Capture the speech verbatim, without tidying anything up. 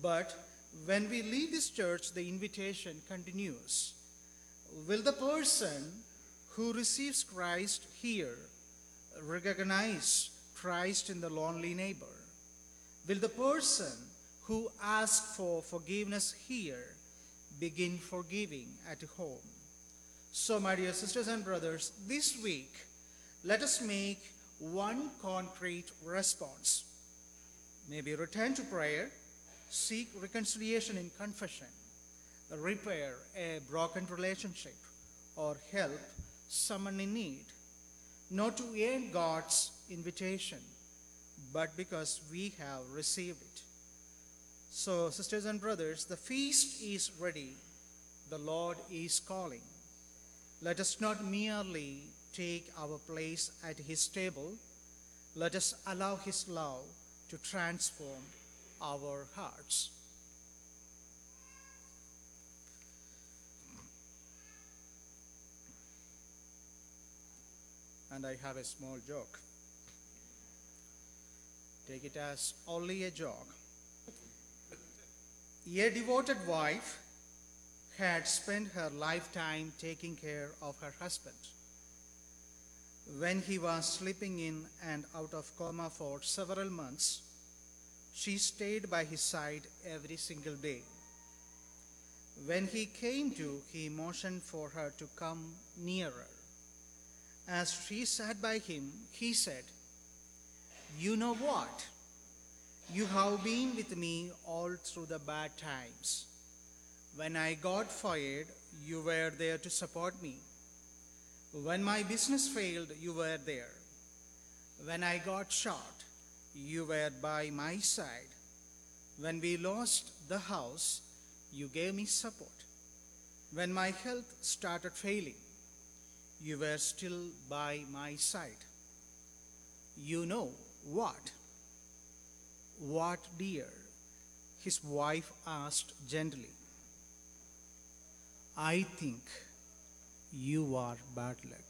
But when we leave this church, the invitation continues. Will the person who receives Christ here recognize Christ in the lonely neighbor? Will the person who asks for forgiveness here begin forgiving at home? So, my dear sisters and brothers, this week, let us make one concrete response. Maybe return to prayer, seek reconciliation in confession, repair a broken relationship, or help someone in need, not to earn God's invitation, but because we have received it. So, sisters and brothers, the feast is ready. The Lord is calling. Let us not merely take our place at his table. Let us allow his love to transform our hearts. And I have a small joke. Take it as only a joke. A devoted wife had spent her lifetime taking care of her husband. When he was sleeping in and out of coma for several months, she stayed by his side every single day. When he came to, he motioned for her to come nearer. As she sat by him, he said, "You know what? You have been with me all through the bad times. When I got fired, you were there to support me. When my business failed, you were there. When I got shot, you were by my side. When we lost the house, you gave me support. When my health started failing, you were still by my side." "You know what?" "What, dear?" his wife asked gently. "I think you are bad luck."